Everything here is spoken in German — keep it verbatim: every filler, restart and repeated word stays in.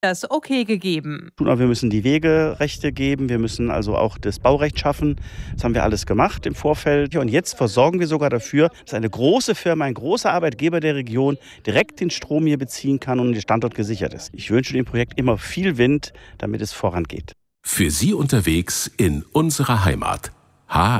das Okay gegeben. Aber wir müssen die Wegerechte geben, wir müssen also auch das Baurecht schaffen. Das haben wir alles gemacht im Vorfeld. Und jetzt versorgen wir sogar dafür, dass eine große Firma, ein großer Arbeitgeber der Region direkt den Strom hier beziehen kann und der Standort gesichert ist. Ich wünsche dem Projekt immer viel Wind, damit es vorangeht. Für Sie unterwegs in unserer Heimat. H